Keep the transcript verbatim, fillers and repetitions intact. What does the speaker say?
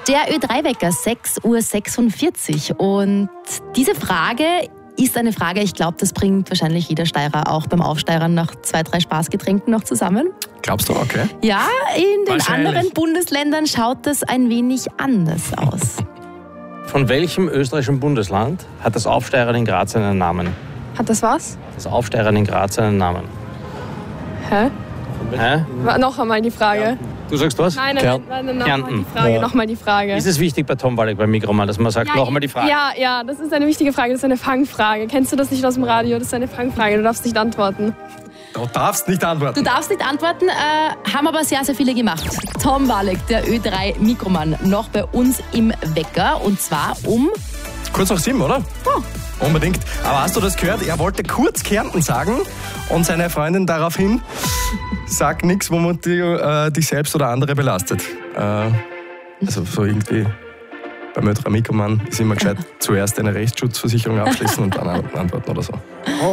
Der Ö drei Wecker, sechs Uhr sechsundvierzig. Und diese Frage ist eine Frage, ich glaube, das bringt wahrscheinlich jeder Steirer auch beim Aufsteigern nach zwei, drei Spaßgetränken noch zusammen. Glaubst du, okay? Ja, in den anderen Bundesländern schaut das ein wenig anders aus. Von welchem österreichischen Bundesland hat das Aufsteigern in Graz einen Namen? Hat das was? Das Aufsteigern in Graz einen Namen. Hä? Hä? War noch einmal die Frage. Du sagst was? Nein, nein, Kärnten. nein, nein, nein Kärnten. nochmal die Frage, Ja. nochmal die Frage. Ist es wichtig bei Tom Walek beim Mikroman, dass man sagt, Ja, noch einmal die Frage? Ja, ja, das ist eine wichtige Frage, das ist eine Fangfrage. Kennst du das nicht aus dem Radio? Das ist eine Fangfrage, du darfst nicht antworten. Du darfst nicht antworten. Du darfst nicht antworten, äh, haben aber sehr, sehr viele gemacht. Tom Walek, der Ö drei Mikroman, noch bei uns im Wecker. Und zwar um... Kurz nach sieben, oder? Oh. Unbedingt. Aber hast du das gehört? Er wollte kurz Kärnten sagen und seine Freundin daraufhin, sag nichts, womit du äh, dich selbst oder andere belastet. Äh, also so irgendwie beim Ö drei Mikroman ist immer gescheit, zuerst eine Rechtsschutzversicherung abschließen und dann antworten oder so.